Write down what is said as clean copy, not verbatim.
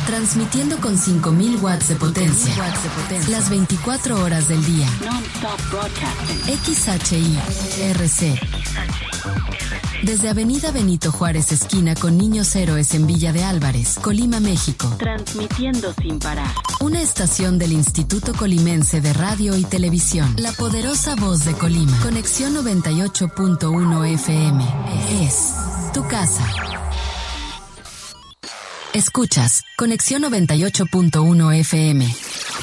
Transmitiendo con 5000 watts de potencia. Las 24 horas del día. Non-stop broadcasting. XHIRC. Desde Avenida Benito Juárez, esquina con Niños Héroes en Villa de Álvarez, Colima, México. Transmitiendo sin parar. Una estación del Instituto Colimense de Radio y Televisión. La poderosa voz de Colima. Conexión 98.1 FM. Es tu casa. Escuchas Conexión 98.1 FM.